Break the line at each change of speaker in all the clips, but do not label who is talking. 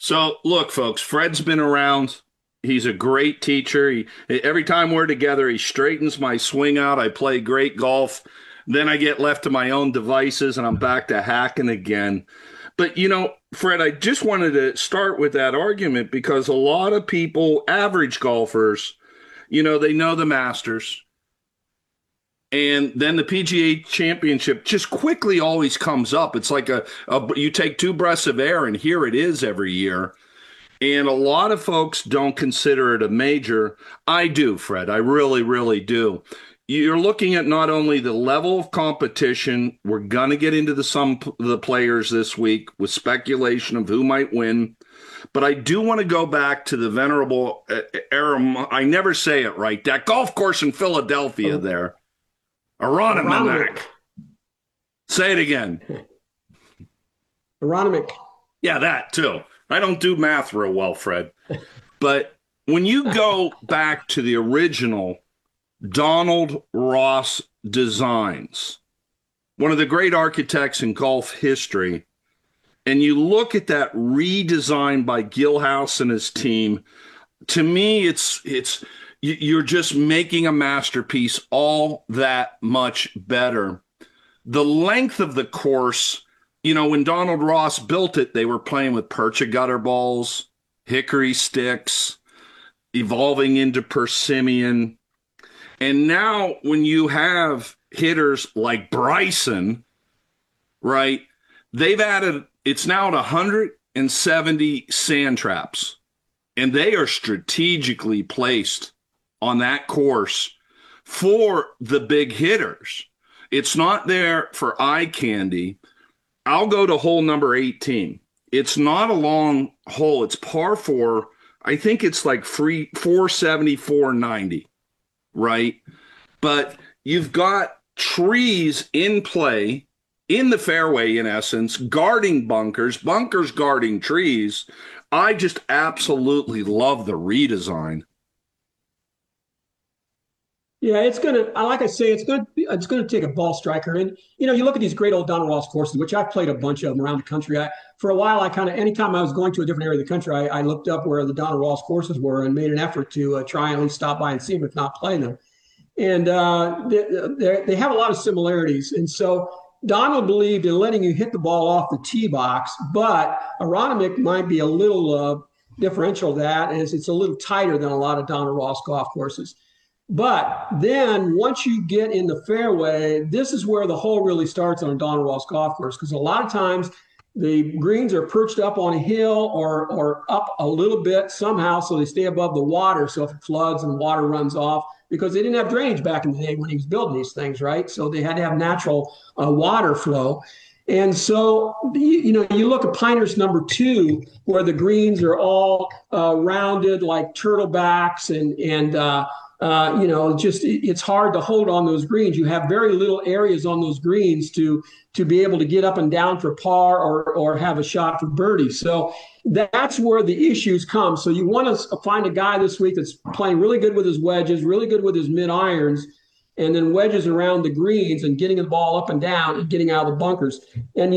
So, look, folks, Fred's been around. He's a great teacher. Every time we're together, he straightens my swing out. I play great golf. Then I get left to my own devices and I'm back to hacking again. But, Fred, I just wanted to start with that argument because a lot of people, average golfers, they know the Masters. And then the PGA Championship just quickly always comes up. It's like you take two breaths of air, and here it is every year. And a lot of folks don't consider it a major. I do, Fred. I really, really do. You're looking at not only the level of competition, we're going to get into some of the players this week with speculation of who might win. But I do want to go back to the venerable I never say it right. That golf course in Philadelphia there. Aronimink. Say it again.
Aronimink.
Yeah, that too. I don't do math real well, Fred. But when you go back to the original Donald Ross designs, one of the great architects in golf history, and you look at that redesign by Gilhouse and his team, to me, it's you're just making a masterpiece all that much better. The length of the course, when Donald Ross built it, they were playing with Percha gutter balls, hickory sticks, evolving into persimmon. And now when you have hitters like Bryson, right, it's now at 170 sand traps, and they are strategically placed on that course for the big hitters. It's not there for eye candy. I'll go to hole number 18. It's not a long hole. It's par four. I think it's like 470, 490, right? But you've got trees in play in the fairway, in essence, guarding bunkers guarding trees. I just absolutely love the redesign.
Yeah, like I say, it's gonna take a ball striker. And you look at these great old Donald Ross courses, which I've played a bunch of them around the country. For a while, I kind of anytime I was going to a different area of the country, I looked up where the Donald Ross courses were and made an effort to try and at least stop by and see them, if not play them. And they have a lot of similarities. And so Donald believed in letting you hit the ball off the tee box, but Aronimink might be a little differential to that, as it's a little tighter than a lot of Donald Ross golf courses. But then once you get in the fairway, this is where the hole really starts on a Donald Ross golf course, because a lot of times the greens are perched up on a hill or up a little bit somehow so they stay above the water. So if it floods and water runs off, because they didn't have drainage back in the day when he was building these things, right? So they had to have natural water flow. And so, you look at Pinehurst number 2, where the greens are all rounded like turtlebacks just it's hard to hold on those greens. You have very little areas on those greens to be able to get up and down for par or have a shot for birdie. So that's where the issues come. So you want to find a guy this week that's playing really good with his wedges, really good with his mid irons, and then wedges around the greens and getting the ball up and down and getting out of the bunkers. And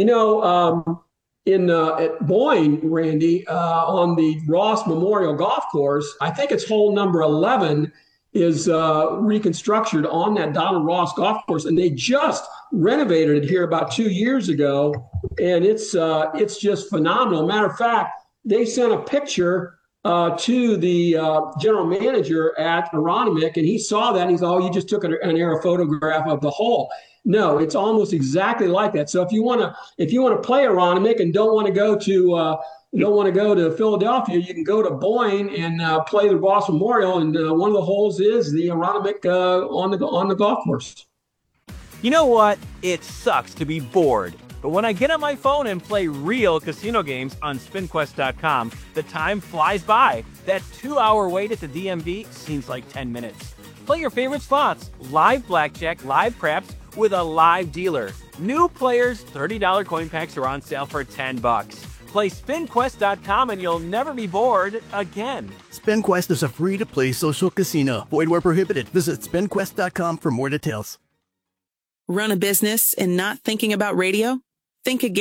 at Boyne, Randy, on the Ross Memorial Golf Course, I think it's hole number 11 is reconstructed on that Donald Ross golf course, and they just renovated it here about 2 years ago, and it's just phenomenal. Matter of fact, they sent a picture to the general manager at Aronimink, and he saw that and he thought, "Oh, you just took an air photograph of the hole." No, it's almost exactly like that. So if you want to play Aronimink and don't want to go to Philadelphia, you can go to Boyne and play the Ross Memorial, and one of the holes is the Aronimink on the golf course.
You know what? It sucks to be bored. But when I get on my phone and play real casino games on SpinQuest.com, the time flies by. That 2-hour wait at the DMV seems like 10 minutes. Play your favorite slots, live blackjack, live craps, with a live dealer. New players, $30 coin packs are on sale for $10. Play SpinQuest.com and you'll never be bored again.
SpinQuest is a free-to-play social casino. Void where prohibited. Visit SpinQuest.com for more details.
Run a business and not thinking about radio? Think again.